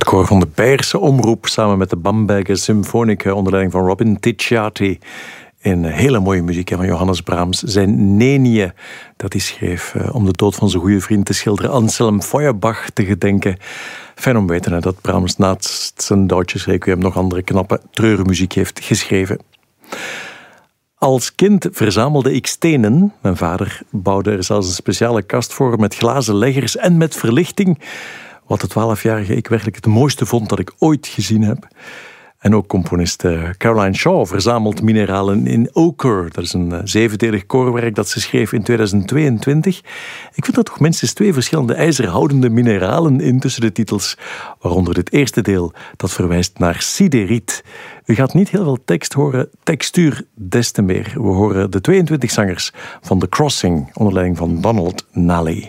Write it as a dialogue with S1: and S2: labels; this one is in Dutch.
S1: koor van de Beierse Omroep samen met de Bamberger Symfonica onder leiding van Robin Ticciati. In hele mooie muziek van Johannes Brahms. Zijn Nenie, dat hij schreef om de dood van zijn goede vriend, de schilder Anselm Feuerbach te gedenken. Fijn om te weten dat Brahms naast zijn Duitsers Requiem nog andere knappe treurmuziek heeft geschreven. Als kind verzamelde ik stenen. Mijn vader bouwde er zelfs een speciale kast voor met glazen leggers en met verlichting. Wat de 12-jarige ik werkelijk het mooiste vond dat ik ooit gezien heb. En ook componist Caroline Shaw verzamelt mineralen in Ochre. Dat is een 7-delig koorwerk dat ze schreef in 2022. Ik vind er toch minstens 2 verschillende ijzerhoudende mineralen in tussen de titels. Waaronder dit eerste deel, dat verwijst naar sideriet. U gaat niet heel veel tekst horen, textuur des te meer. We horen de 22 zangers van The Crossing onder leiding van Donald Nally.